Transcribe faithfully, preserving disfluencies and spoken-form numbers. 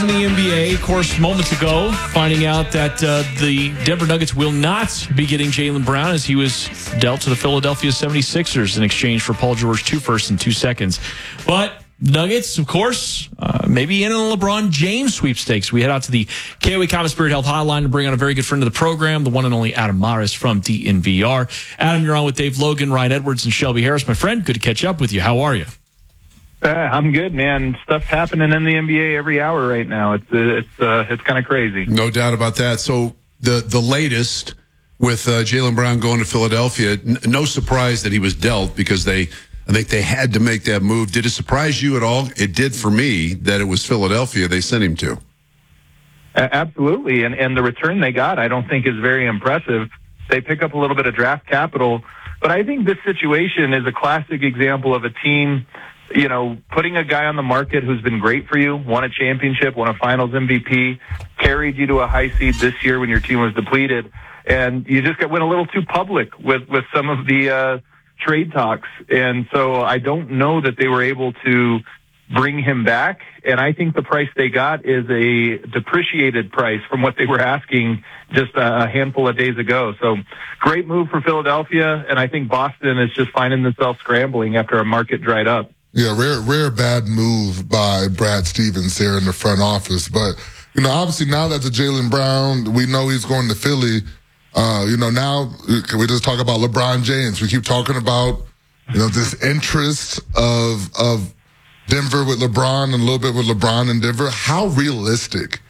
in the N B A. Of course, moments ago, finding out that uh, the Denver Nuggets will not be getting Jaylen Brown as he was dealt to the Philadelphia seventy-sixers in exchange for Paul George, two firsts and two seconds. But Nuggets, of course, uh, maybe in a LeBron James sweepstakes. We head out to the K O A Common Spirit Health Hotline to bring on a very good friend of the program, the one and only Adam Mares from D N V R. Adam, you're on with Dave Logan, Ryan Edwards, and Shelby Harris. My friend, good to catch up with you. How are you? Uh, I'm good, man. Stuff's happening in the N B A every hour right now. It's uh, it's uh, it's kind of crazy. No doubt about that. So the the latest with uh, Jaylen Brown going to Philadelphia, n- no surprise that he was dealt because they, I think they had to make that move. Did it surprise you at all? It did for me that it was Philadelphia they sent him to. Uh, absolutely, and and the return they got, I don't think is very impressive. They pick up a little bit of draft capital, but I think this situation is a classic example of a team, you know, putting a guy on the market who's been great for you, won a championship, won a finals M V P, carried you to a high seed this year when your team was depleted, and you just got, went a little too public with, with some of the uh, trade talks. And so I don't know that they were able to bring him back, and I think the price they got is a depreciated price from what they were asking just a handful of days ago. So great move for Philadelphia, and I think Boston is just finding themselves scrambling after a market dried up. Yeah, rare, rare bad move by Brad Stevens there in the front office. But, you know, obviously now that the Jaylen Brown, we know he's going to Philly, uh, you know, now can we just talk about LeBron James? We keep talking about, you know, this interest of, of Denver with LeBron and a little bit with LeBron in Denver. How realistic